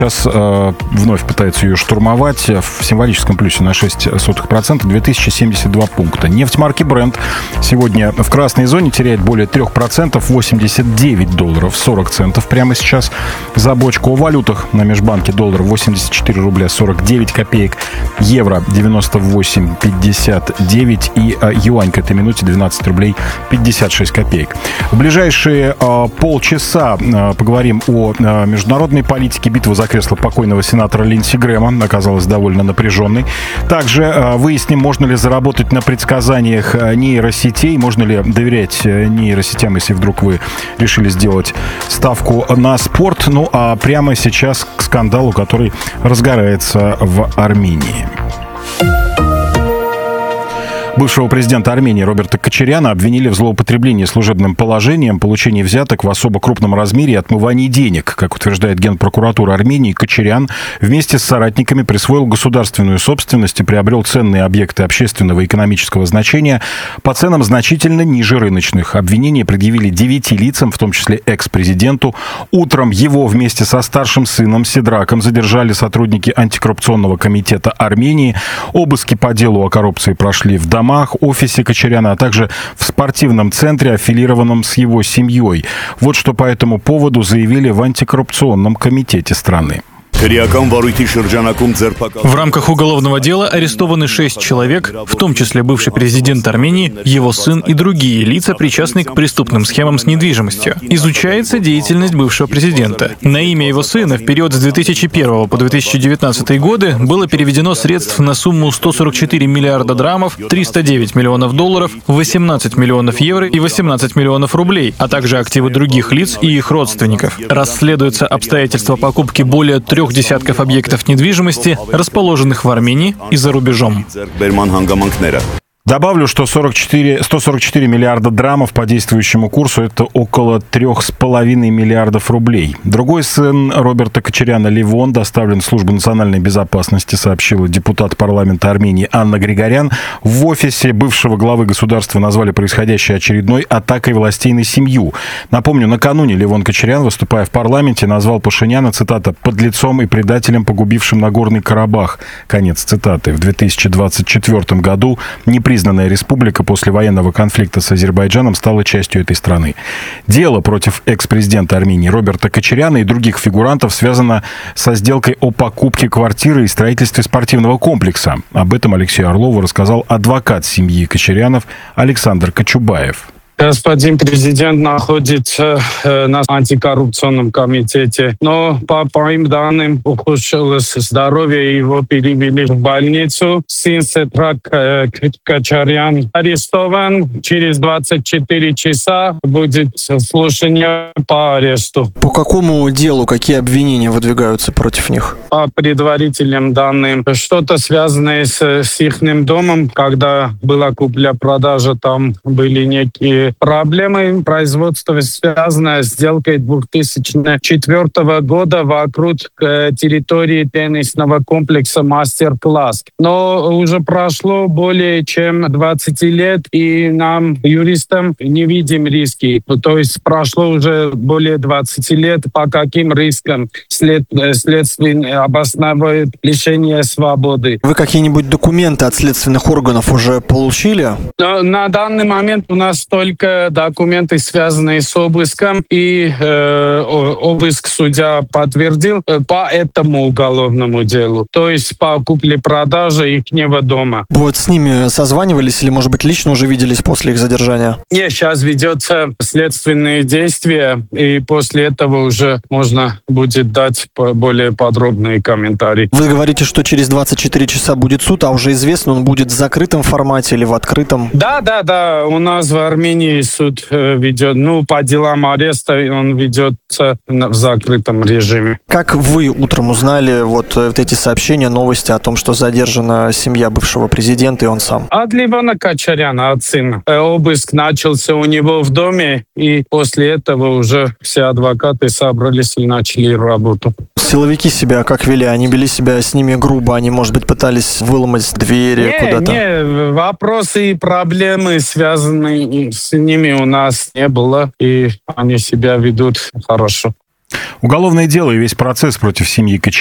Сейчас вновь пытается ее штурмовать в символическом плюсе на 0,06%, 2072 пункта. Нефть марки Brent сегодня в красной зоне теряет более 3%, $89.40 прямо сейчас за бочку. О валютах на межбанке: доллар 84 рубля 49 копеек, евро 98,59 и юань к этой минуте 12 рублей 56 копеек. В ближайшие полчаса поговорим о международной политике. Битва за кресло покойного сенатора Линдси Грэма оказалась довольно напряженной. Также выясним, можно ли заработать на предсказаниях нейросетей, можно ли доверять нейросетям, если вдруг вы решили сделать ставку на спорт. Ну а прямо сейчас к скандалу, который разгорается в Армении. Бывшего президента Армении Роберта Кочаряна обвинили в злоупотреблении служебным положением, получении взяток в особо крупном размере и отмывании денег. Как утверждает Генпрокуратура Армении, Кочарян вместе с соратниками присвоил государственную собственность и приобрел ценные объекты общественного и экономического значения по ценам значительно ниже рыночных. Обвинения предъявили 9 лицам, в том числе экс-президенту. Утром его вместе со старшим сыном Седраком задержали сотрудники антикоррупционного комитета Армении. Обыски по делу о коррупции прошли в домах, офисе Кочаряна, а также в спортивном центре, аффилированном с его семьей. Вот что по этому поводу заявили в антикоррупционном комитете страны. В рамках уголовного дела арестованы 6 человек, в том числе бывший президент Армении, его сын и другие лица, причастные к преступным схемам с недвижимостью. Изучается деятельность бывшего президента. На имя его сына в период с 2001 по 2019 годы было переведено средств на сумму 144 миллиарда драмов, 309 миллионов долларов, 18 миллионов евро и 18 миллионов рублей, а также активы других лиц и их родственников. Расследуются обстоятельства покупки более 3 десятков объектов недвижимости, расположенных в Армении и за рубежом. Добавлю, что 144 миллиарда драмов по действующему курсу — это около 3,5 миллиардов рублей. Другой сын Роберта Кочаряна, Левон, доставлен в службу национальной безопасности, сообщила депутат парламента Армении Анна Григорян. В офисе бывшего главы государства назвали происходящее очередной атакой властей на семью. Напомню, накануне Левон Кочарян, выступая в парламенте, назвал Пашиняна, цитата, «подлецом и предателем, погубившим Нагорный Карабах». Конец цитаты. В 2024 году непризнанная республика после военного конфликта с Азербайджаном стала частью этой страны. Дело против экс-президента Армении Роберта Кочаряна и других фигурантов связано со сделкой о покупке квартиры и строительстве спортивного комплекса. Об этом Алексею Орлову рассказал адвокат семьи Кочарянов Александр Кочубаев. Господин президент находится на антикоррупционном комитете, но по моим данным ухудшилось здоровье, его перевели в больницу. Сын Седрак Кочарян арестован. Через 24 часа будет слушание по аресту. По какому делу, какие обвинения выдвигаются против них? По предварительным данным, что-то связанное с их домом, когда была купля-продажа, там были некие проблемы производства, связанные с сделкой 2004 года вокруг территории теннисного комплекса «Мастер-класс». Но уже прошло более чем 20 лет, и нам, юристам, не видим риски. То есть прошло уже более 20 лет, по каким рискам следствие обосновывает лишение свободы. Вы какие-нибудь документы от следственных органов уже получили? На данный момент у нас только документы, связанные с обыском, и обыск судья подтвердил по этому уголовному делу, то есть по купле-продаже ихнего дома. Вот с ними созванивались или, может быть, лично уже виделись после их задержания? Нет, сейчас ведется следственные действия, и после этого уже можно будет дать более подробные комментарии. Вы говорите, что через 24 часа будет суд, а уже известно, он будет в закрытом формате или в открытом? Да. У нас в Армении суд ведет, по делам ареста он ведется в закрытом режиме. Как вы утром узнали вот эти сообщения, новости о том, что задержана семья бывшего президента и он сам? От Левона Кочаряна, от сына. Обыск начался у него в доме, и после этого уже все адвокаты собрались и начали работу. Силовики себя как вели? Они вели себя с ними грубо? Они, может быть, пытались выломать двери куда-то? Нет, вопросы и проблемы, связанные с ними, у нас не было, и они себя ведут хорошо. Уголовное дело и весь процесс против семьи